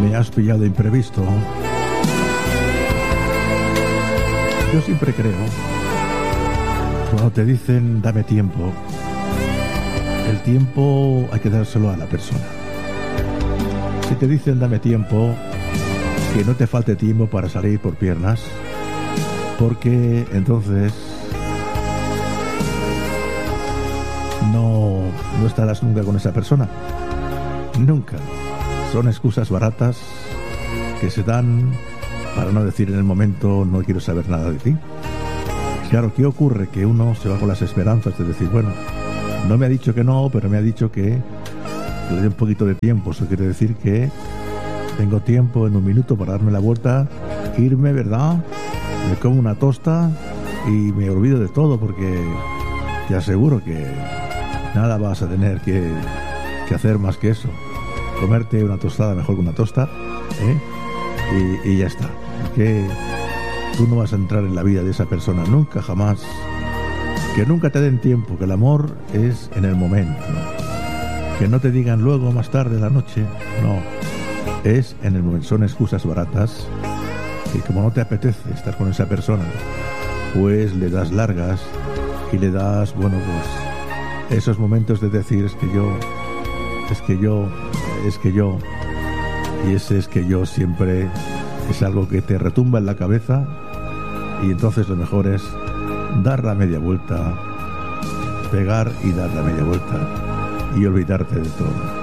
Me has pillado de imprevisto. Yo siempre creo, cuando te dicen dame tiempo, el tiempo hay que dárselo a la persona. Si te dicen dame tiempo, que no te falte tiempo para salir por piernas, porque entonces no estarás nunca con esa persona. Nunca. Son excusas baratas que se dan para no decir en el momento no quiero saber nada de ti. Claro, ¿qué ocurre? Que uno se va con las esperanzas de decir, bueno, no me ha dicho que no, pero me ha dicho que le dé un poquito de tiempo. Eso quiere decir que tengo tiempo en un minuto para darme la vuelta, irme, ¿verdad? Me como una tosta y me olvido de todo, porque te aseguro que nada vas a tener que hacer más que eso. Comerte una tostada mejor que una tosta, y ya está. Que tú no vas a entrar en la vida de esa persona nunca, jamás. Que nunca te den tiempo, que el amor es en el momento. Que no te digan luego, más tarde, la noche. No, es en el momento. Son excusas baratas que, como no te apetece estar con esa persona, pues le das largas y le das, bueno, pues esos momentos de decir es que yo, y ese es que yo siempre es algo que te retumba en la cabeza, y entonces lo mejor es dar la media vuelta, pegar y dar la media vuelta y olvidarte de todo.